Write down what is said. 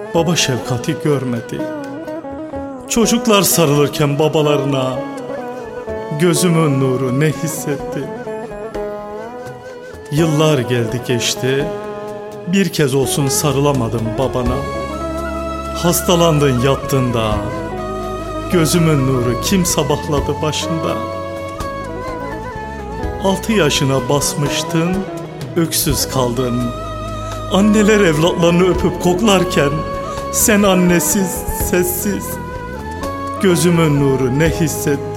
baba şefkati görmedi. Çocuklar sarılırken babalarına gözümün nuru ne hissetti? Yıllar geldi geçti, bir kez olsun sarılamadım babana. Hastalandın yattığında, gözümün nuru kim sabahladı başında? 6 yaşına basmıştın, öksüz kaldın. Anneler evlatlarını öpüp koklarken sen annesiz, sessiz. Gözümün nuru ne hissetti?